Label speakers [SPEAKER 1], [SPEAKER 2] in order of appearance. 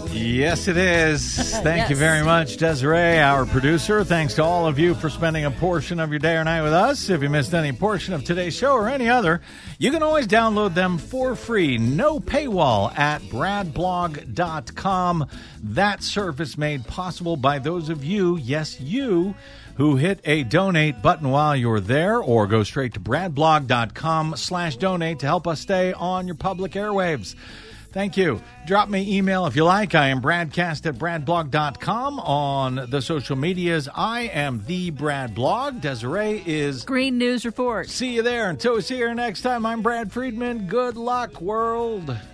[SPEAKER 1] Yes, it is. Thank you
[SPEAKER 2] Yes.
[SPEAKER 1] very much, Desiree, our producer. Thanks to all of you for spending a portion of your day or night with us. If you missed any portion of today's show or any other, you can always download them for free, no paywall, at bradblog.com. That service made possible by those of you, yes, you, who hit a donate button while you're there, or go straight to bradblog.com/donate to help us stay on your public airwaves. Thank you. Drop me email if you like. I am bradcast@bradblog.com. On the social medias, I am the Brad Blog. Desiree is
[SPEAKER 2] Green News Report.
[SPEAKER 1] See you there. Until we see you next time, I'm Brad Friedman. Good luck, world.